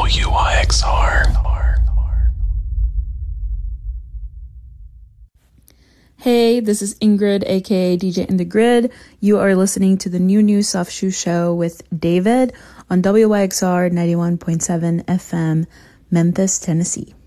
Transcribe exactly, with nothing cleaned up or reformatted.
W Y X R. Hey, this is Ingrid, aka D J in the Grid. You are listening to the New New Soft Shoe Show with David on W Y X R ninety-one point seven F M, Memphis, Tennessee.